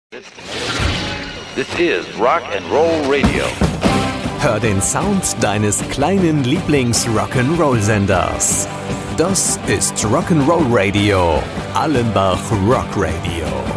This is Rock and Roll Radio. Hör den Sound deines kleinen Lieblings-Rock'n'Roll-Senders. Das ist Rock'n'Roll Radio, Allenbach Rock Radio.